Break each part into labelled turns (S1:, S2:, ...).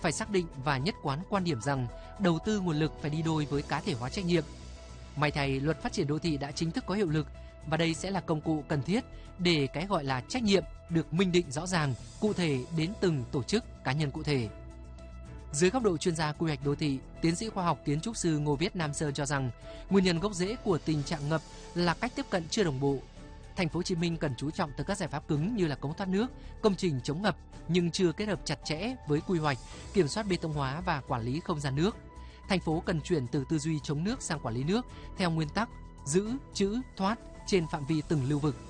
S1: phải xác định và nhất quán quan điểm rằng đầu tư nguồn lực phải đi đôi với cá thể hóa trách nhiệm. May thay, luật phát triển đô thị đã chính thức có hiệu lực và đây sẽ là công cụ cần thiết để cái gọi là trách nhiệm được minh định rõ ràng, cụ thể đến từng tổ chức, cá nhân cụ thể. Dưới góc độ chuyên gia quy hoạch đô thị, tiến sĩ khoa học kiến trúc sư Ngô Viết Nam Sơn cho rằng nguyên nhân gốc rễ của tình trạng ngập là cách tiếp cận chưa đồng bộ. Thành phố Hồ Chí Minh cần chú trọng tới các giải pháp cứng như là cống thoát nước, công trình chống ngập nhưng chưa kết hợp chặt chẽ với quy hoạch, kiểm soát bê tông hóa và quản lý không gian nước. Thành phố cần chuyển từ tư duy chống nước sang quản lý nước theo nguyên tắc giữ, trữ, thoát trên phạm vi từng lưu vực.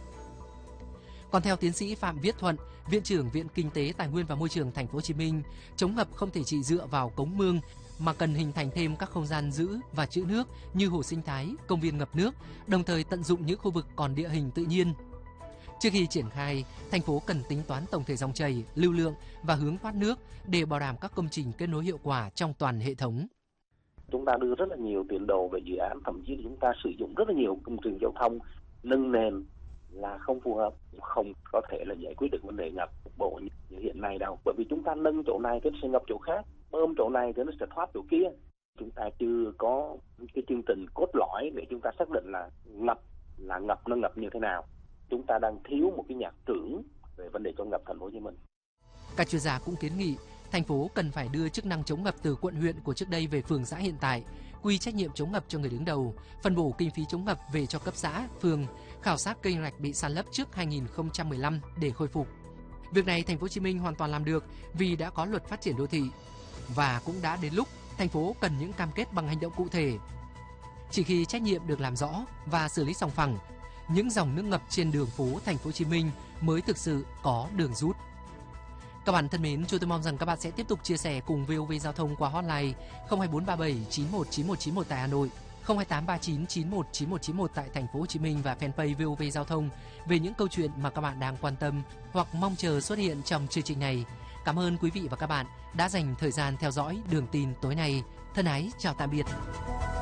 S1: Còn theo tiến sĩ Phạm Viết Thuận, Viện trưởng Viện Kinh tế Tài nguyên và Môi trường Thành phố Hồ Chí Minh, chống ngập không thể chỉ dựa vào cống mương mà cần hình thành thêm các không gian giữ và trữ nước như hồ sinh thái, công viên ngập nước, đồng thời tận dụng những khu vực còn địa hình tự nhiên. Trước khi triển khai, thành phố cần tính toán tổng thể dòng chảy, lưu lượng và hướng thoát nước để bảo đảm các công trình kết nối hiệu quả trong toàn hệ thống.
S2: Chúng ta đưa rất là nhiều tiền đồ về dự án, thậm chí là chúng ta sử dụng rất là nhiều công trình giao thông nâng nền là không phù hợp, không có thể là giải quyết được vấn đề ngập cục bộ như hiện nay đâu. Bởi vì chúng ta nâng chỗ này thì nó sẽ ngập chỗ khác, bơm chỗ này thì nó sẽ thoát chỗ kia. Chúng ta chưa có cái chương trình cốt lõi để chúng ta xác định là ngập nó ngập như thế nào. Chúng ta đang thiếu một cái nhạc trưởng về vấn đề chống ngập Thành phố Hồ Chí Minh.
S1: Các chuyên gia cũng kiến nghị thành phố cần phải đưa chức năng chống ngập từ quận huyện của trước đây về phường xã hiện tại, quy trách nhiệm chống ngập cho người đứng đầu, phân bổ kinh phí chống ngập về cho cấp xã, phường, khảo sát kênh rạch bị san lấp trước 2015 để khôi phục. Việc này Thành phố Hồ Chí Minh hoàn toàn làm được vì đã có luật phát triển đô thị và cũng đã đến lúc thành phố cần những cam kết bằng hành động cụ thể. Chỉ khi trách nhiệm được làm rõ và xử lý sòng phẳng, những dòng nước ngập trên đường phố Thành phố Hồ Chí Minh mới thực sự có đường rút. Các bạn thân mến, chúng tôi mong rằng các bạn sẽ tiếp tục chia sẻ cùng VOV Giao thông qua hotline 02437 919191 tại Hà Nội, 02839 919191 tại Thành phố Hồ Chí Minh và fanpage VOV Giao thông về những câu chuyện mà các bạn đang quan tâm hoặc mong chờ xuất hiện trong chương trình này. Cảm ơn quý vị và các bạn đã dành thời gian theo dõi Đường tin tối nay. Thân ái chào tạm biệt.